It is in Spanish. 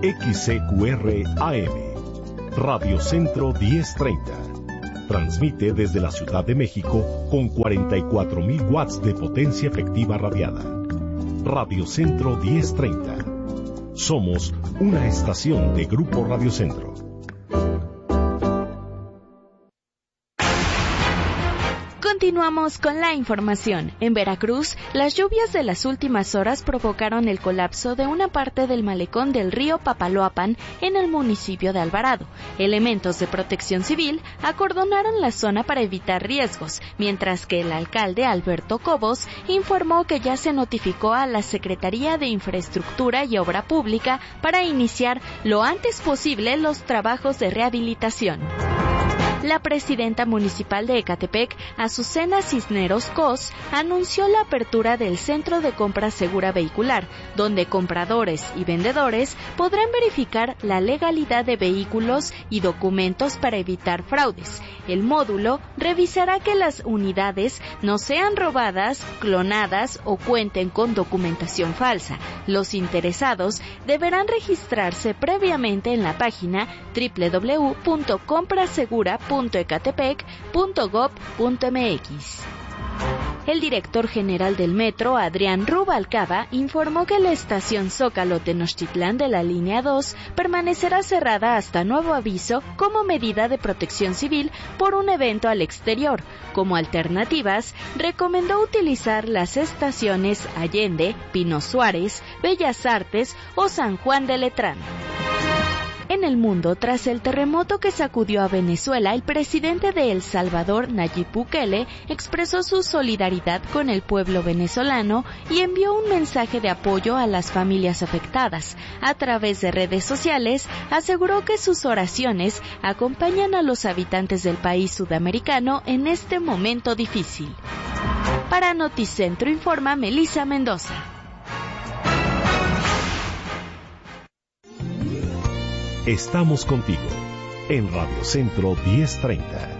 XCQR AM, Radio Centro 1030. Transmite desde la Ciudad de México con 44,000 watts de potencia efectiva radiada. Radio Centro 1030. Somos una estación de Grupo Radio Centro. Continuamos con la información. En Veracruz, las lluvias de las últimas horas provocaron el colapso de una parte del malecón del río Papaloapan en el municipio de Alvarado. Elementos de Protección Civil acordonaron la zona para evitar riesgos, mientras que el alcalde Alberto Cobos informó que ya se notificó a la Secretaría de Infraestructura y Obra Pública para iniciar lo antes posible los trabajos de rehabilitación. La presidenta municipal de Ecatepec, Azucena Cisneros Cos, anunció la apertura del Centro de Compra Segura Vehicular, donde compradores y vendedores podrán verificar la legalidad de vehículos y documentos para evitar fraudes. El módulo revisará que las unidades no sean robadas, clonadas o cuenten con documentación falsa. Los interesados deberán registrarse previamente en la página www.comprasegura.ecatepec.gov.mx. El director general del Metro, Adrián Rubalcaba, informó que la estación Zócalo Tenochtitlán de la línea 2 permanecerá cerrada hasta nuevo aviso como medida de protección civil por un evento al exterior. Como alternativas, recomendó utilizar las estaciones Allende, Pino Suárez, Bellas Artes o San Juan de Letrán. En el mundo, tras el terremoto que sacudió a Venezuela, el presidente de El Salvador, Nayib Bukele, expresó su solidaridad con el pueblo venezolano y envió un mensaje de apoyo a las familias afectadas. A través de redes sociales, aseguró que sus oraciones acompañan a los habitantes del país sudamericano en este momento difícil. Para Noticentro informa Melissa Mendoza. Estamos contigo en Radio Centro 1030.